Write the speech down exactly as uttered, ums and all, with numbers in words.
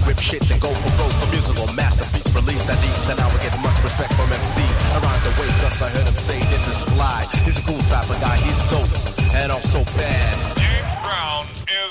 rip shit and go for broke. A musical masterpiece, release that needs, and I will get much respect from M Cs around the way. Thus I heard him say, this is fly. He's a cool type of guy, he's dope, and also bad.